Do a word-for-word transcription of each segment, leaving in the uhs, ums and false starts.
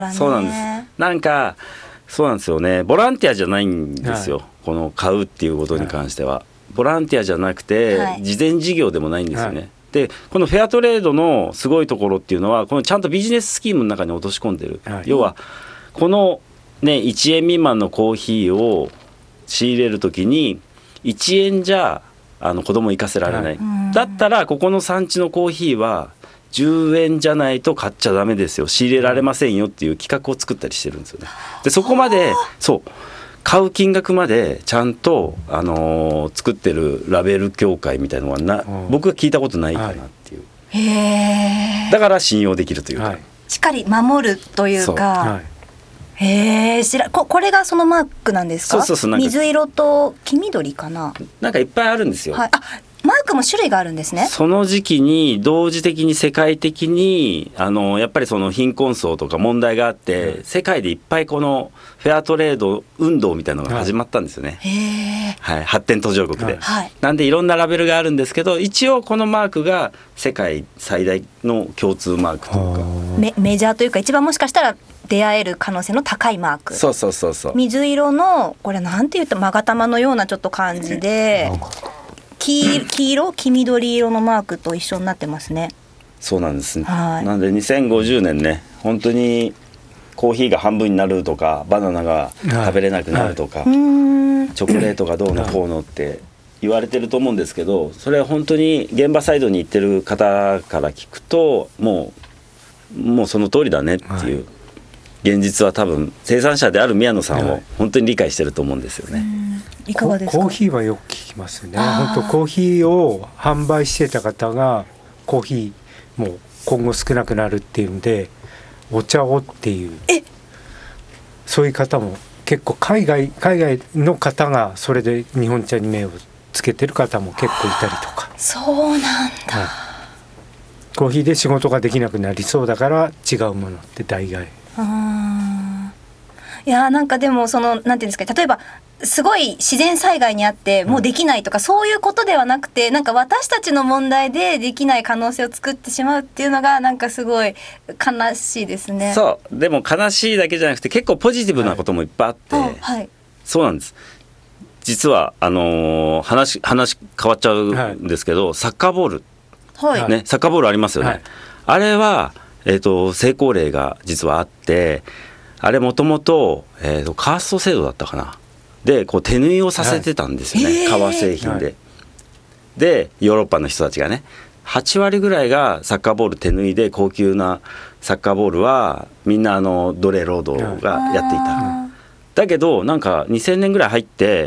そうなんです。なんかそうなんですよね。ボランティアじゃないんですよ、はい、この買うっていうことに関しては、はい、ボランティアじゃなくて、はい、事前事業でもないんですよね、はい、でこのフェアトレードのすごいところっていうのはこのちゃんとビジネススキームの中に落とし込んでる、はい、要はこの、ね、いちえん未満のコーヒーを仕入れるときにいちえんじゃあの子供行かせられない、はい、だったらここの産地のコーヒーはじゅうえんじゃないと買っちゃダメですよ、仕入れられませんよっていう企画を作ったりしてるんですよね。でそこまでそう買う金額までちゃんと、あのー、作ってるラベル協会みたいなのはな僕は聞いたことないかなっていう、 はい、へだから信用できるというか、はい、 しっかり守るというか、はい、へえ、知ら こ, これがそのマークなんですか？ そうそうそう、なんか水色と黄緑かな、 なんかいっぱいあるんですよ、 はい、あマークも種類があるんですね。 その時期に同時的に世界的にあのやっぱりその貧困層とか問題があって、うん、世界でいっぱいこのフェアトレード運動みたいなのが始まったんですよね、 はい、へはい、発展途上国で、 はい、 なんでいろんなラベルがあるんですけど一応このマークが世界最大の共通マークというかメ, メジャーというか一番もしかしたら出会える可能性の高いマーク。 そうそうそうそう、 水色のこれなんて言った勾玉のようなちょっと感じで、黄, 黄色黄緑色のマークと一緒になってますね。 そうなんですね、 はい、 なんでにせんごじゅうねんね本当にコーヒーが半分になるとかバナナが食べれなくなるとか、はいはい、チョコレートがどうのこうのって言われてると思うんですけど、それは本当に現場サイドに行ってる方から聞くともうもうその通りだねっていう、はい、現実は多分生産者である宮野さんを本当に理解してると思うんですよね。 いかがですか？ コーヒーはよく聞きますね。本当コーヒーを販売してた方がコーヒーもう今後少なくなるっていうんでお茶をっていう、 えそういう方も結構海外海外の方がそれで日本茶に目をつけてる方も結構いたりとか。 そうなんだ、はい、 コーヒーで仕事ができなくなりそうだから違うものって代替え。 あいやなんかでもそのなんていうんですか、例えばすごい自然災害にあってもうできないとか、うん、そういうことではなくてなんか私たちの問題でできない可能性を作ってしまうっていうのがなんかすごい悲しいですね。 そうでも悲しいだけじゃなくて結構ポジティブなこともいっぱいあって、はいはい、そうなんです。実はあのー、話, 話変わっちゃうんですけど、はい、サッカーボール、はいね、サッカーボールありますよね、はい、あれは、えーと、成功例が実はあって、あれもともとカースト制度だったかなでこう手縫いをさせてたんですよね、はい、革製品で、はい、でヨーロッパの人たちがねはちわりぐらいがサッカーボール手縫いで高級なサッカーボールはみんなあの奴隷労働がやっていた、はい、だけどなんかにせんねんぐらい入って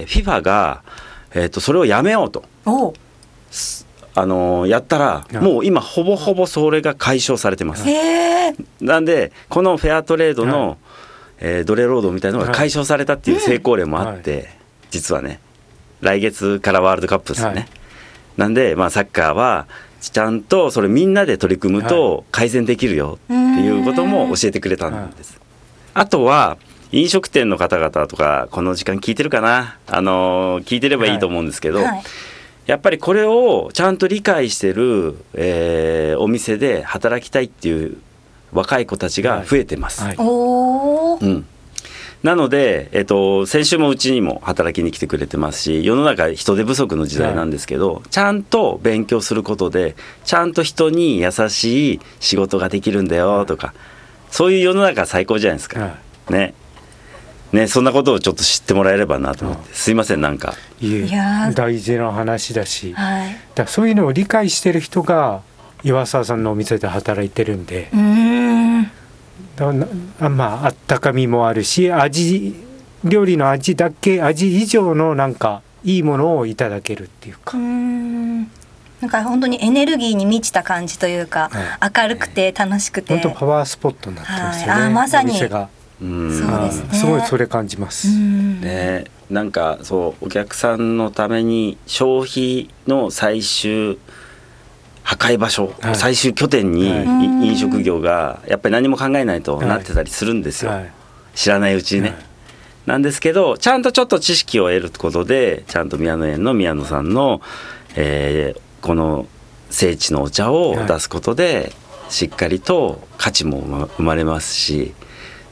フィファ が、えー、とそれをやめようとあのやったら、はい、もう今ほぼほぼそれが解消されてます、 はい、 なんでこのフェアトレードの、はいえー、奴隷労働みたいなのが解消されたっていう成功例もあって、はいうん、実はね来月からワールドカップですよね、はい、なんで、まあ、サッカーはちゃんとそれみんなで取り組むと改善できるよっていうことも教えてくれたんです、はい、あとは飲食店の方々とかこの時間聞いてるかな、あのー、聞いてればいいと思うんですけど、はいはい、やっぱりこれをちゃんと理解してる、えー、お店で働きたいっていう若い子たちが増えてます、はいはいおうん、なので、えっと、先週もうちにも働きに来てくれてますし世の中人手不足の時代なんですけど、はい、ちゃんと勉強することでちゃんと人に優しい仕事ができるんだよとか、はい、そういう世の中最高じゃないですか、はい、ねね、そんなことをちょっと知ってもらえればなと思って、うん、すいませんなんかいえいや大事な話だし、 はい、だからそういうのを理解してる人が岩沢さんのお店で働いてるんで、 うーんだなまああったかみもあるし味料理の味だけ味以上のなんかいいものをいただけるっていうか、 うーんなんか本当にエネルギーに満ちた感じというか、はい、明るくて楽しくて本当パワースポットになってますよね、 はい、あまさにお店がうんそうですね、 すごいそれ感じます、 うんね、なんかそうお客さんのために消費の最終破壊場所、はい、最終拠点に、はい、飲食業がやっぱり何も考えないとなってたりするんですよ、はい、知らないうちにね、はい、なんですけどちゃんとちょっと知識を得ることでちゃんと宮野園の宮野さんの、えー、この聖地のお茶を出すことで、はい、しっかりと価値も生まれますし